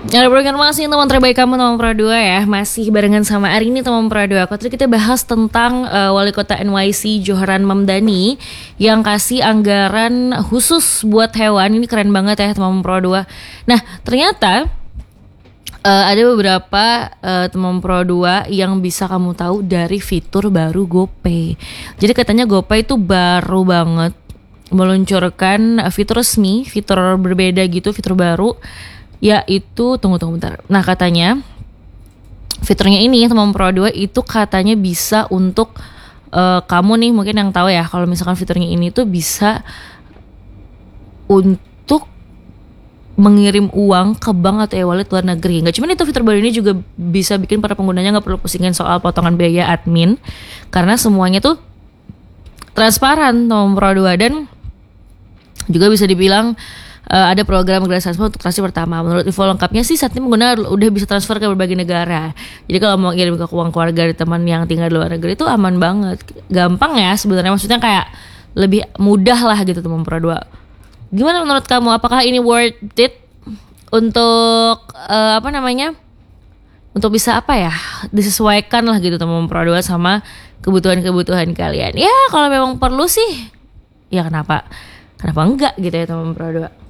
Ada barengan masih teman terbaik kamu teman Pro 2 ya. Masih barengan sama Arini teman Pro 2. Tadi kita bahas tentang Wali Kota NYC Joharan Mamdani yang kasih anggaran khusus buat hewan. Ini keren banget ya teman Pro 2. Nah, ternyata ada beberapa teman Pro 2 yang bisa kamu tahu dari fitur baru GoPay. Jadi katanya GoPay itu baru banget meluncurkan fitur resmi, fitur berbeda gitu, fitur baru, yaitu tunggu bentar. Nah, katanya fiturnya ini teman Pro 2 itu katanya bisa untuk kamu nih mungkin yang tahu ya, kalau misalkan fiturnya ini tuh bisa untuk mengirim uang ke bank atau e-wallet luar negeri. Gak cuma itu, fitur baru ini juga bisa bikin para penggunanya gak perlu pusingin soal potongan biaya admin, karena semuanya tuh transparan teman Pro 2. Dan juga bisa dibilang ada program gratis transfer untuk transaksi pertama. Menurut info lengkapnya sih saat ini pengguna udah bisa transfer ke berbagai negara. Jadi kalau mau kirim ke uang keluarga dari teman yang tinggal di luar negeri itu aman banget. Gampang ya sebenarnya, maksudnya kayak lebih mudah lah gitu teman Pro 2. Gimana menurut kamu? Apakah ini worth it untuk untuk bisa disesuaikan lah gitu teman Pro 2 sama kebutuhan kalian. Ya kalau memang perlu sih, ya kenapa enggak gitu ya teman Pro 2.